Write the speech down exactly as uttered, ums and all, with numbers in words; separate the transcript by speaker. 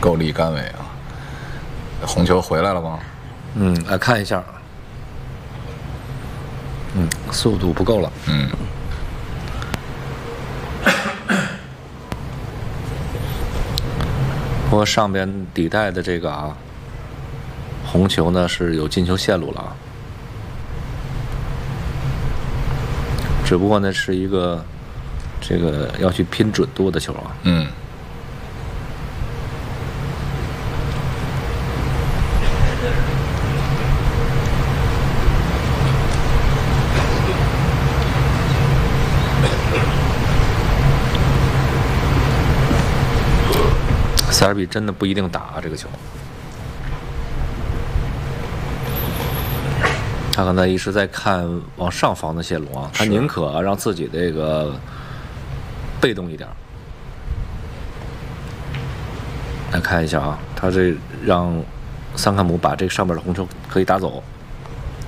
Speaker 1: 够力杆尾啊！红球回来了吗？
Speaker 2: 嗯，来看一下。嗯，速度不够了。
Speaker 1: 嗯。
Speaker 2: 不过上边底带的这个啊，红球呢是有进球线路了啊。只不过呢是一个这个要去拼准度的球啊。
Speaker 1: 嗯。
Speaker 2: 塞尔比真的不一定打、啊、这个球，他刚才一直在看往上防的线路啊，他宁可让自己这个被动一点。来看一下啊，他这让桑坎姆把这上面的红球可以打走。